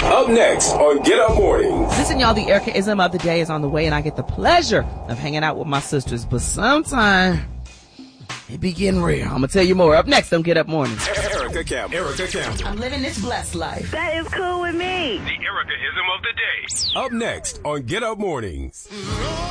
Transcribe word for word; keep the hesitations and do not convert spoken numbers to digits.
Up next on Get Up Mornings. Listen, y'all, the Erica-ism of the day is on the way, and I get the pleasure of hanging out with my sisters. But sometimes it be getting real. I'm going to tell you more. Up next on Get Up Mornings. Erica Campbell. Erica Campbell. I'm living this blessed life. That is cool with me. The Erica-ism of the day. Up next on Get Up Mornings.